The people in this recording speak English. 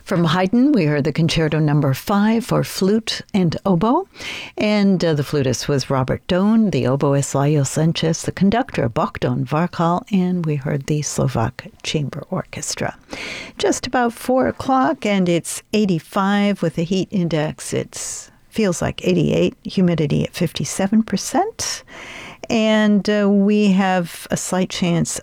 From Haydn, we heard the Concerto Number 5 for flute and oboe, and the flutist was Robert Dohn, the oboist Lajos Sanchez, the conductor Bogdan Varkal, and we heard the Slovak Chamber Orchestra. Just about 4 o'clock, and it's 85 with a heat index. It feels like 88, humidity at 57%. And we have a slight chance